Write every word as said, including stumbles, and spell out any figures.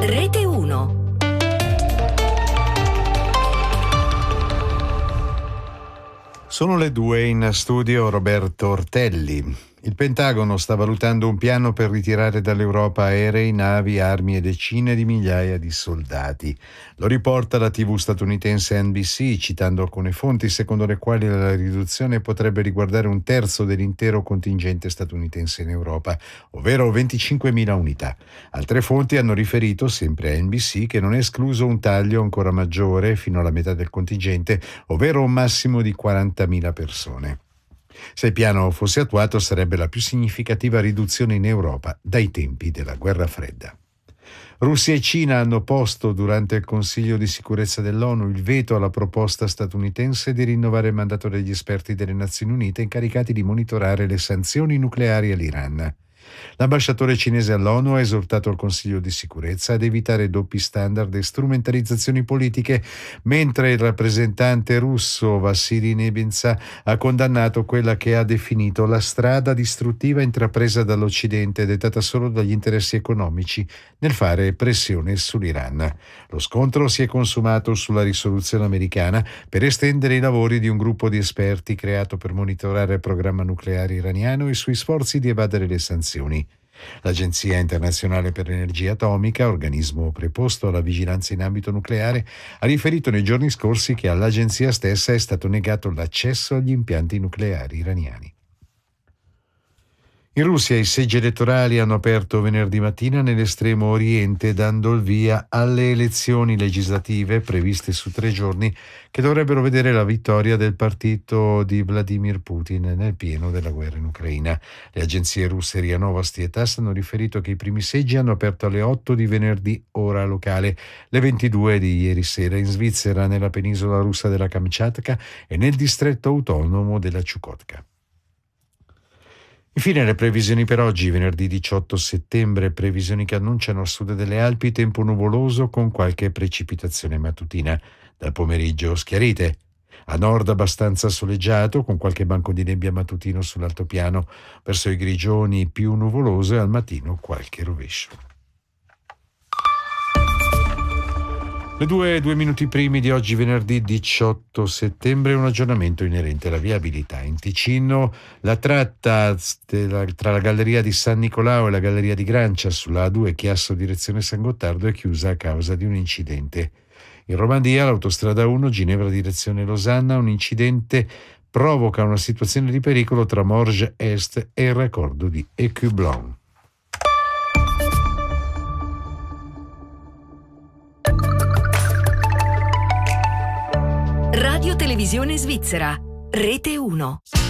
Rete uno. Sono le due, in studio Roberto Ortelli. Il Pentagono sta valutando un piano per ritirare dall'Europa aerei, navi, armi e decine di migliaia di soldati. Lo riporta la tivù statunitense N B C, citando alcune fonti secondo le quali la riduzione potrebbe riguardare un terzo dell'intero contingente statunitense in Europa, ovvero venticinquemila unità. Altre fonti hanno riferito, sempre a N B C, che non è escluso un taglio ancora maggiore, fino alla metà del contingente, ovvero un massimo di quarantamila persone. Se il piano fosse attuato, sarebbe la più significativa riduzione in Europa dai tempi della Guerra Fredda. Russia e Cina hanno posto durante il Consiglio di sicurezza dell'ONU il veto alla proposta statunitense di rinnovare il mandato degli esperti delle Nazioni Unite incaricati di monitorare le sanzioni nucleari all'Iran. L'ambasciatore cinese all'ONU ha esortato il Consiglio di sicurezza ad evitare doppi standard e strumentalizzazioni politiche, mentre il rappresentante russo Vassily Nebenzia ha condannato quella che ha definito la strada distruttiva intrapresa dall'Occidente, dettata solo dagli interessi economici nel fare pressione sull'Iran. Lo scontro si è consumato sulla risoluzione americana per estendere i lavori di un gruppo di esperti creato per monitorare il programma nucleare iraniano e i suoi sforzi di evadere le sanzioni. L'Agenzia internazionale per l'energia atomica, organismo preposto alla vigilanza in ambito nucleare, ha riferito nei giorni scorsi che all'agenzia stessa è stato negato l'accesso agli impianti nucleari iraniani. In Russia i seggi elettorali hanno aperto venerdì mattina nell'estremo oriente, dando il via alle elezioni legislative previste su tre giorni che dovrebbero vedere la vittoria del partito di Vladimir Putin nel pieno della guerra in Ucraina. Le agenzie russe RIA Novosti e TASS hanno riferito che i primi seggi hanno aperto alle otto di venerdì ora locale, le ventidue di ieri sera in Svizzera, nella penisola russa della Kamchatka e nel distretto autonomo della Ciukotka. Infine le previsioni per oggi, venerdì diciotto settembre, previsioni che annunciano a sud delle Alpi tempo nuvoloso con qualche precipitazione mattutina. Dal pomeriggio schiarite. A nord abbastanza soleggiato, con qualche banco di nebbia mattutino sull'altopiano. Verso i grigioni più nuvoloso e al mattino qualche rovescio. Le due, due minuti primi di oggi, venerdì diciotto settembre, un aggiornamento inerente alla viabilità. In Ticino la tratta tra la galleria di San Nicolao e la galleria di Grancia sulla A due Chiasso direzione San Gottardo è chiusa a causa di un incidente. In Romandia l'autostrada uno Ginevra direzione Losanna, un incidente provoca una situazione di pericolo tra Morges Est e il raccordo di Écublon. Radio Televisione Svizzera, Rete uno.